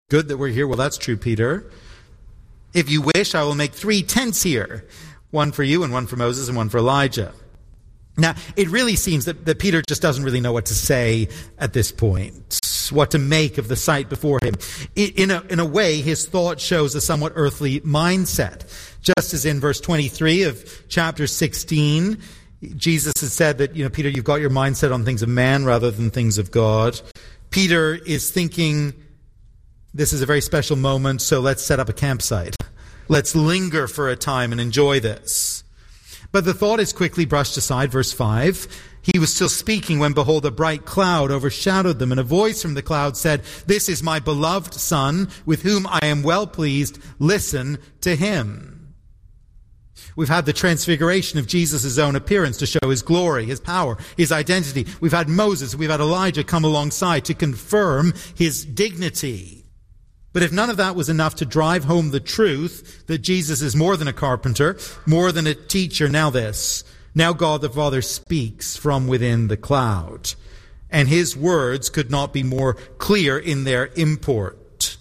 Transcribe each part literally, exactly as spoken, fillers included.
Good that we're here. Well, that's true, Peter. If you wish, I will make three tents here. One for you and one for Moses and one for Elijah. Now, it really seems that, that Peter just doesn't really know what to say at this point, what to make of the sight before him. In a, in a way, his thought shows a somewhat earthly mindset. Just as in verse twenty-three of chapter sixteen, Jesus has said that, you know, Peter, you've got your mindset on things of man rather than things of God. Peter is thinking, this is a very special moment, so let's set up a campsite. Let's linger for a time and enjoy this. But the thought is quickly brushed aside. Verse five, he was still speaking when, behold, a bright cloud overshadowed them, and a voice from the cloud said, this is my beloved Son, with whom I am well pleased. Listen to him. We've had the transfiguration of Jesus' own appearance to show his glory, his power, his identity. We've had Moses, we've had Elijah come alongside to confirm his dignity. But if none of that was enough to drive home the truth that Jesus is more than a carpenter, more than a teacher, now this. Now God the Father speaks from within the cloud, and his words could not be more clear in their import.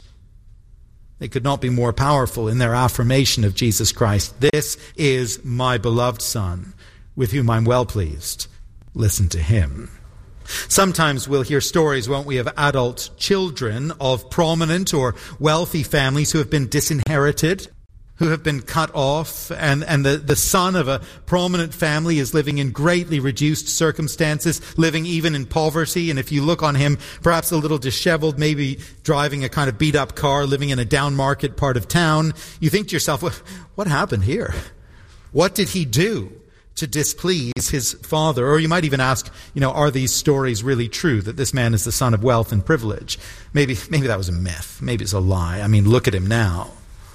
They could not be more powerful in their affirmation of Jesus Christ. This is my beloved Son, with whom I'm well pleased. Listen to him. Sometimes we'll hear stories, won't we, of adult children of prominent or wealthy families who have been disinherited, who have been cut off, and, and the, the son of a prominent family is living in greatly reduced circumstances, living even in poverty. And if you look on him, perhaps a little disheveled, maybe driving a kind of beat-up car, living in a down-market part of town, you think to yourself, what, what happened here? What did he do to displease his father? Or you might even ask, you know, are these stories really true, that this man is the son of wealth and privilege? Maybe, maybe that was a myth. Maybe it's a lie. I mean, look at him now.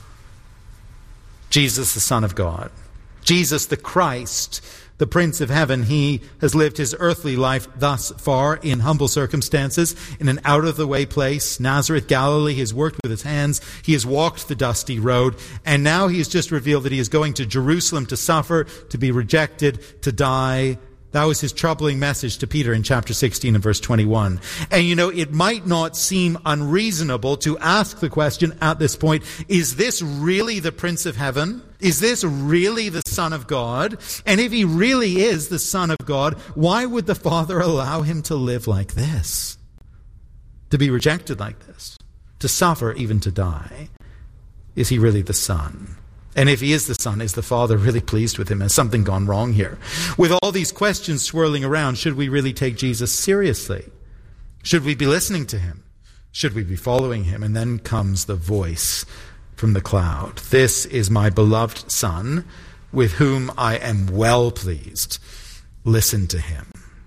Jesus, the Son of God. Jesus, the Christ, the Prince of Heaven. He has lived his earthly life thus far in humble circumstances, in an out-of-the-way place, Nazareth, Galilee. He has worked with his hands. He has walked the dusty road. And now he has just revealed that he is going to Jerusalem to suffer, to be rejected, to die. That was his troubling message to Peter in chapter sixteen and verse twenty-one. And you know, it might not seem unreasonable to ask the question at this point, is this really the Prince of Heaven? Is this really the Son of God? And if he really is the Son of God, why would the Father allow him to live like this? To be rejected like this? To suffer, even to die? Is he really the Son? And if he is the Son, is the Father really pleased with him? Has something gone wrong here? With all these questions swirling around, should we really take Jesus seriously? Should we be listening to him? Should we be following him? And then comes the voice from the cloud. This is my beloved Son, with whom I am well pleased. Listen to him.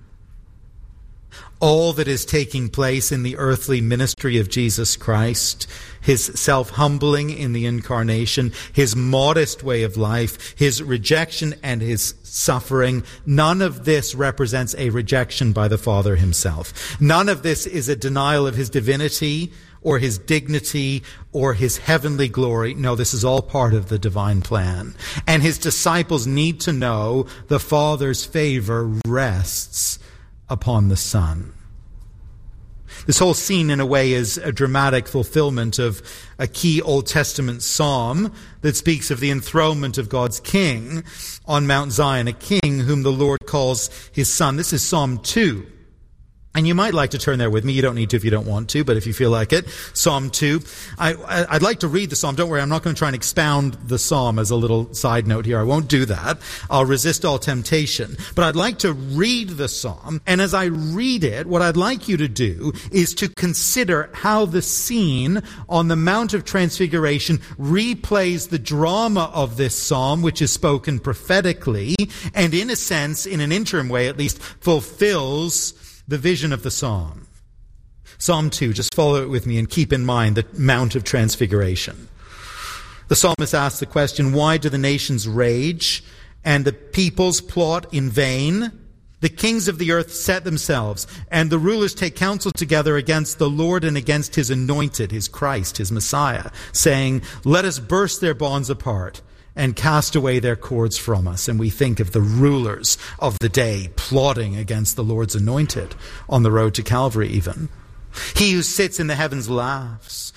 All that is taking place in the earthly ministry of Jesus Christ, his self-humbling in the incarnation, his modest way of life, his rejection and his suffering, none of this represents a rejection by the Father himself. None of this is a denial of his divinity or his dignity or his heavenly glory. No, this is all part of the divine plan. And his disciples need to know the Father's favor rests upon the Son. This whole scene, in a way, is a dramatic fulfillment of a key Old Testament psalm that speaks of the enthronement of God's king on Mount Zion, a king whom the Lord calls his Son. This is Psalm two. And you might like to turn there with me. You don't need to if you don't want to, but if you feel like it. Psalm two. I, I'd like to read the psalm. Don't worry, I'm not going to try and expound the psalm as a little side note here. I won't do that. I'll resist all temptation. But I'd like to read the psalm. And as I read it, what I'd like you to do is to consider how the scene on the Mount of Transfiguration replays the drama of this psalm, which is spoken prophetically, and in a sense, in an interim way at least, fulfills the vision of the psalm. Psalm two, just follow it with me and keep in mind the Mount of Transfiguration. The psalmist asks the question, why do the nations rage and the peoples plot in vain? The kings of the earth set themselves, and the rulers take counsel together against the Lord and against his anointed, his Christ, his Messiah, saying, let us burst their bonds apart and cast away their cords from us. And we think of the rulers of the day plotting against the Lord's anointed on the road to Calvary even. He who sits in the heavens laughs.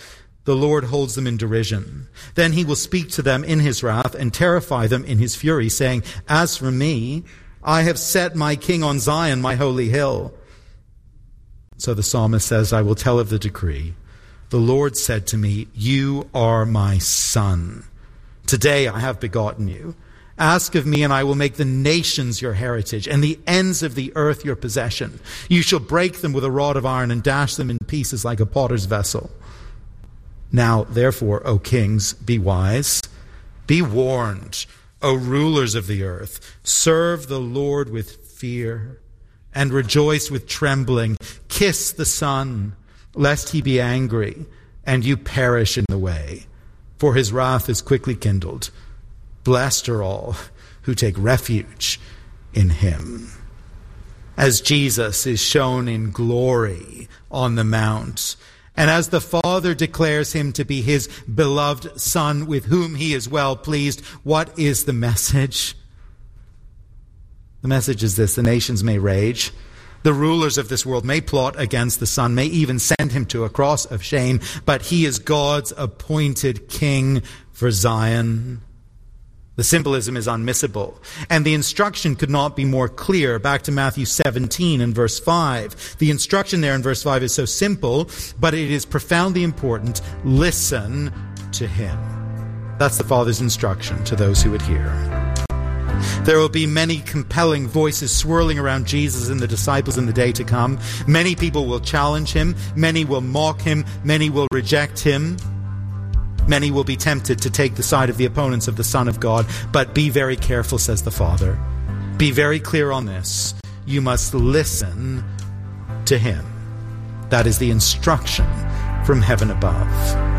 the Lord holds them in derision. Then he will speak to them in his wrath and terrify them in his fury, saying, as for me, I have set my king on Zion, my holy hill. So the psalmist says, I will tell of the decree. The Lord said to me, you are my son. Today I have begotten you. Ask of me, and I will make the nations your heritage, and the ends of the earth your possession. You shall break them with a rod of iron and dash them in pieces like a potter's vessel. Now, therefore, O kings, be wise, be warned, O rulers of the earth. Serve the Lord with fear, and rejoice with trembling. Kiss the Son, lest he be angry, and you perish in the way. For his wrath is quickly kindled. Blessed are all who take refuge in him. As Jesus is shown in glory on the mount, and as the Father declares him to be his beloved Son with whom he is well pleased, what is the message? The message is this: the nations may rage, the rulers of this world may plot against the Son, may even send him to a cross of shame, but he is God's appointed king for Zion. The symbolism is unmissable, and the instruction could not be more clear. Back to Matthew seventeen and verse five. The instruction there in verse five is so simple, but it is profoundly important. Listen to him. That's the Father's instruction to those who would hear. There will be many compelling voices swirling around Jesus and the disciples in the day to come. Many people will challenge him. Many will mock him. Many will reject him. Many will be tempted to take the side of the opponents of the Son of God. But be very careful, says the Father. Be very clear on this. You must listen to him. That is the instruction from heaven above.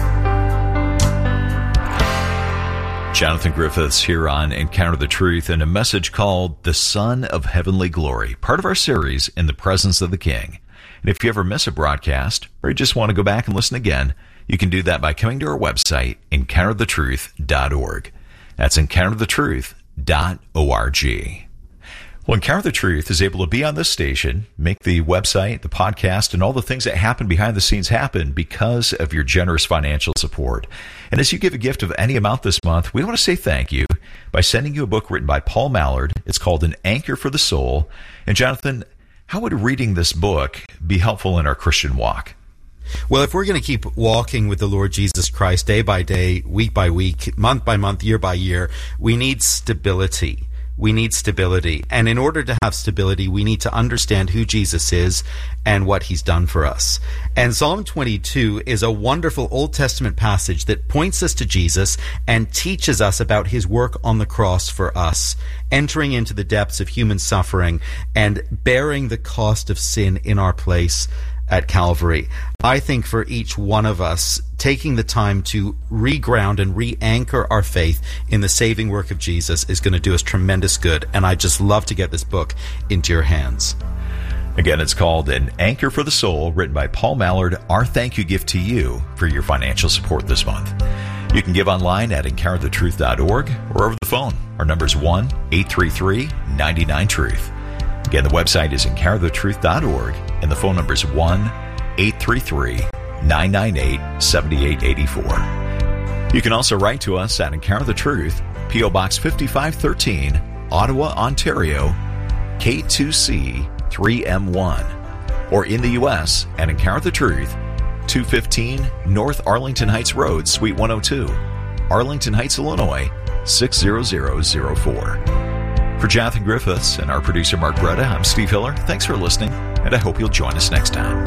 Jonathan Griffiths here on Encounter the Truth, and a message called The Son of Heavenly Glory, part of our series, In the Presence of the King. And if you ever miss a broadcast, or you just want to go back and listen again, you can do that by coming to our website, encounter the truth dot org. That's encounter the truth dot org. Well, Encounter the Truth is able to be on this station, make the website, the podcast, and all the things that happen behind the scenes happen because of your generous financial support. And as you give a gift of any amount this month, we want to say thank you by sending you a book written by Paul Mallard. It's called An Anchor for the Soul. And Jonathan, how would reading this book be helpful in our Christian walk? Well, if we're going to keep walking with the Lord Jesus Christ day by day, week by week, month by month, year by year, we need stability. We need stability. And in order to have stability, we need to understand who Jesus is and what he's done for us. And Psalm twenty-two is a wonderful Old Testament passage that points us to Jesus and teaches us about his work on the cross for us, entering into the depths of human suffering and bearing the cost of sin in our place at Calvary. I think for each one of us, taking the time to reground and re-anchor our faith in the saving work of Jesus is going to do us tremendous good. And I just love to get this book into your hands. Again, it's called An Anchor for the Soul, written by Paul Mallard. Our thank you gift to you for your financial support this month. You can give online at encounter the truth dot org or over the phone. Our number is one eight three three, nine nine, truth. Again, the website is encounter the truth dot org, and the phone number is one eight three three, nine nine eight, seven eight eight four. You can also write to us at Encounter the Truth, P O Box fifty-five thirteen, Ottawa, Ontario, K two C three M one, or in the U S at Encounter the Truth, two fifteen North Arlington Heights Road, Suite one oh two, Arlington Heights, Illinois, six zero zero zero four. For Jonathan Griffiths and our producer Mark Bretta, I'm Steve Hiller. Thanks for listening, and I hope you'll join us next time.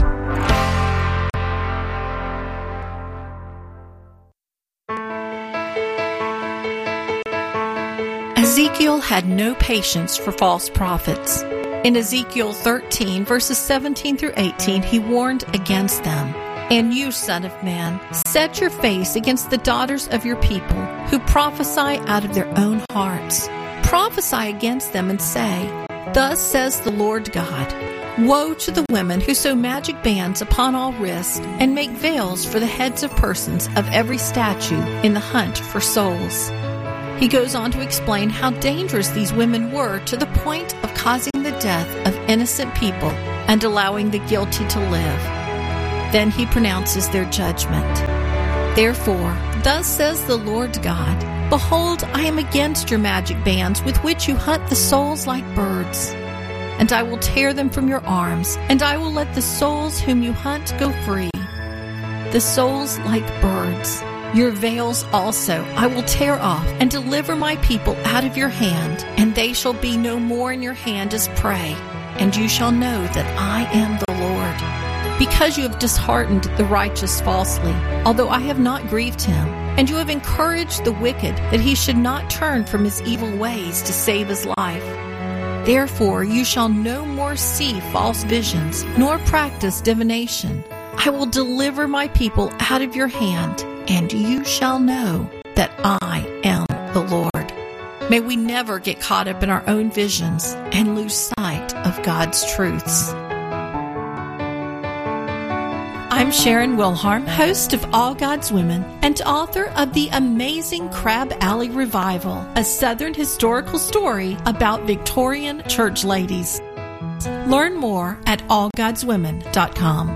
Ezekiel had no patience for false prophets. In Ezekiel thirteen, verses seventeen through eighteen, he warned against them. And you, son of man, set your face against the daughters of your people, who prophesy out of their own hearts. Prophesy against them and say, Thus says the Lord God, Woe to the women who sew magic bands upon all wrists and make veils for the heads of persons of every statue in the hunt for souls. He goes on to explain how dangerous these women were to the point of causing the death of innocent people and allowing the guilty to live. Then he pronounces their judgment. Therefore, thus says the Lord God, behold, I am against your magic bands with which you hunt the souls like birds. And I will tear them from your arms, and I will let the souls whom you hunt go free. The souls like birds. Your veils also I will tear off, and deliver my people out of your hand, and they shall be no more in your hand as prey. And you shall know that I am the Lord. Because you have disheartened the righteous falsely, although I have not grieved him, and you have encouraged the wicked that he should not turn from his evil ways to save his life. Therefore you shall no more see false visions, nor practice divination. I will deliver my people out of your hand, and you shall know that I am the Lord. May we never get caught up in our own visions and lose sight of God's truths. I'm Sharon Wilharm, host of All God's Women and author of The Amazing Crab Alley Revival, a Southern historical story about Victorian church ladies. Learn more at all gods women dot com.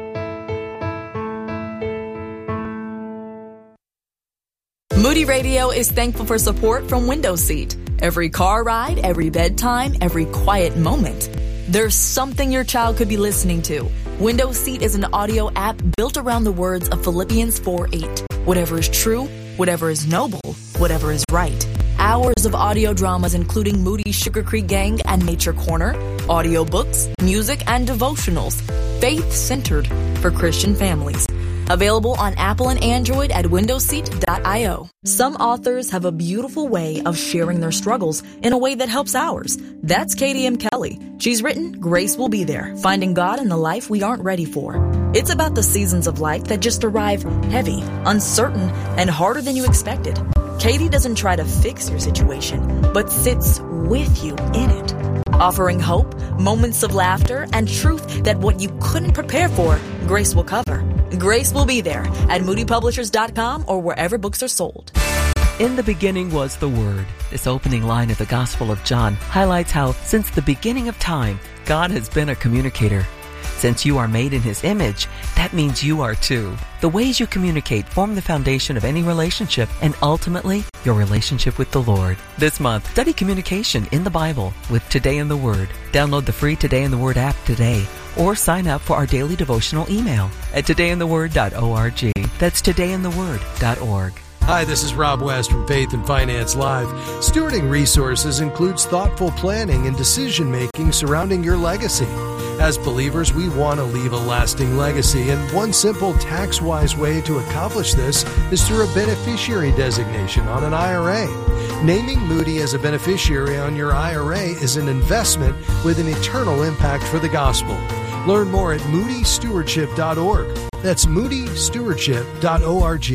Moody Radio is thankful for support from Window Seat. Every car ride, every bedtime, every quiet moment, there's something your child could be listening to. Window Seat is an audio app built around the words of Philippians four eight. Whatever is true, whatever is noble, whatever is right. Hours of audio dramas including Moody's Sugar Creek Gang and Nature Corner, audiobooks, music, and devotionals, faith-centered for Christian families. Available on Apple and Android at window seat dot io. Some authors have a beautiful way of sharing their struggles in a way that helps ours. That's Katie M. Kelly. She's written Grace Will Be There, Finding God in the Life We Aren't Ready For. It's about the seasons of life that just arrive heavy, uncertain, and harder than you expected. Katie doesn't try to fix your situation, but sits with you in it, offering hope, moments of laughter, and truth that what you couldn't prepare for, Grace will cover. Grace Will Be There at moody publishers dot com or wherever books are sold. In the beginning was the Word. This opening line of the Gospel of John highlights how, since the beginning of time, God has been a communicator. Since you are made in His image, that means you are too. The ways you communicate form the foundation of any relationship and ultimately your relationship with the Lord. This month, study communication in the Bible with Today in the Word. Download the free Today in the Word app today or sign up for our daily devotional email at today in the word dot org. That's today in the word dot org. Hi, this is Rob West from Faith and Finance Live. Stewarding resources includes thoughtful planning and decision-making surrounding your legacy. As believers, we want to leave a lasting legacy, and one simple tax-wise way to accomplish this is through a beneficiary designation on an I R A. Naming Moody as a beneficiary on your I R A is an investment with an eternal impact for the gospel. Learn more at moody stewardship dot org. That's moody stewardship dot org.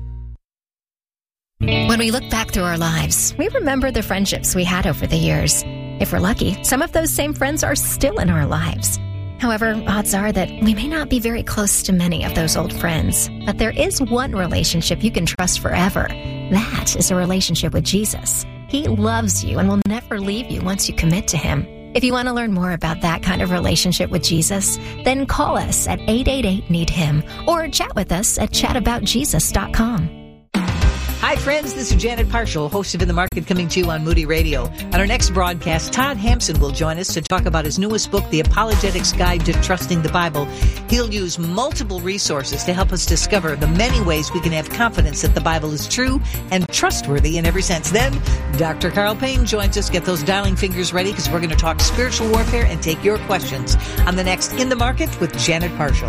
When we look back through our lives, we remember the friendships we had over the years. If we're lucky, some of those same friends are still in our lives. However, odds are that we may not be very close to many of those old friends. But there is one relationship you can trust forever. That is a relationship with Jesus. He loves you and will never leave you once you commit to Him. If you want to learn more about that kind of relationship with Jesus, then call us at eight eight eight, need him or chat with us at chat about jesus dot com. Hi, friends. This is Janet Parshall, host of In the Market, coming to you on Moody Radio. On our next broadcast, Todd Hampson will join us to talk about his newest book, The Apologetics Guide to Trusting the Bible. He'll use multiple resources to help us discover the many ways we can have confidence that the Bible is true and trustworthy in every sense. Then, Doctor Carl Payne joins us. Get those dialing fingers ready because we're going to talk spiritual warfare and take your questions on the next In the Market with Janet Parshall.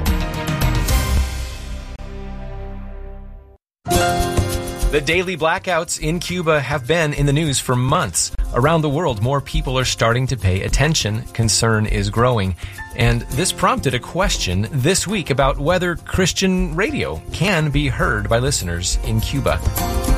The daily blackouts in Cuba have been in the news for months. Around the world, more people are starting to pay attention. Concern is growing. And this prompted a question this week about whether Christian radio can be heard by listeners in Cuba.